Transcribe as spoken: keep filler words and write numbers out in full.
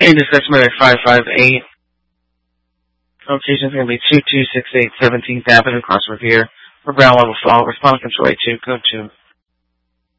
And this customer at five five eight. Location is going to be two two six eight seventeenth Avenue, Cross Revere. For ground level fall, respond control eight two, go to.